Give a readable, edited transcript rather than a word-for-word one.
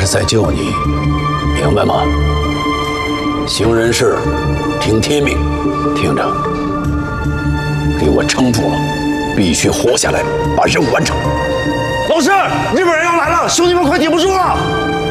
是在救你，明白吗？行人事，听天命，听着，给我撑住了，必须活下来，把任务完成。 老师，日本人要来了，兄弟们快顶不住了！